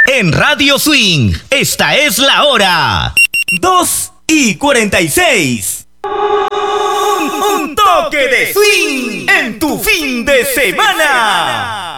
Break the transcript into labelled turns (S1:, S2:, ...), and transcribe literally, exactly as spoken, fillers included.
S1: En Radio Swing, esta es la hora. dos y cuarenta y seis. Un, un toque de swing en tu fin de semana.